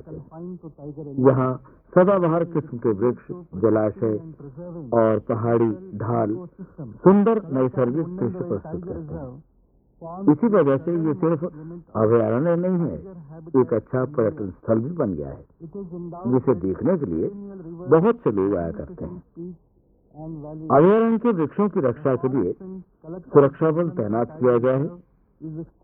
जाते हैं। यहाँ सदाबहार किस्म के वृक्ष, जलाशय और पहाड़ी ढाल सुंदर नैसर्गिक दृश्य प्रस्तुत करते हैं। इसी वजह से ये सिर्फ अभयारण्य नहीं है, एक अच्छा पर्यटन स्थल भी बन गया है, जिसे देखने के लिए बहुत से लोग आया करते हैं। अभयारण्य के वृक्षों की रक्षा के लिए सुरक्षा बल तैनात किया गया है।